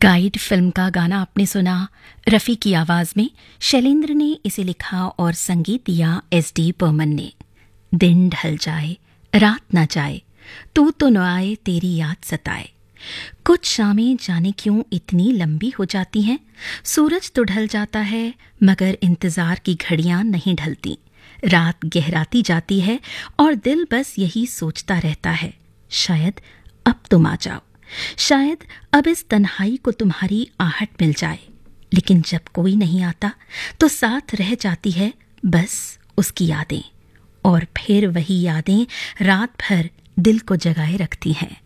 Guide film का गाना आपने सुना रफ़ी की आवाज़ में। शैलेंद्र ने इसे लिखा और संगीत दिया एस.डी. बर्मन ने। दिन ढल जाए, रात न जाए, तू तो न आए, तेरी याद सताए। कुछ शामें जाने क्यों इतनी लंबी हो जाती हैं। सूरज तो ढल जाता है मगर इंतज़ार की घड़ियां नहीं ढलती। रात गहराती जाती है और दिल बस यही सोचता रहता है, शायद अब तुम आ जाओ, शायद अब इस तन्हाई को तुम्हारी आहट मिल जाए। लेकिन जब कोई नहीं आता तो साथ रह जाती है बस उसकी यादें, और फिर वही यादें रात भर दिल को जगाए रखती हैं।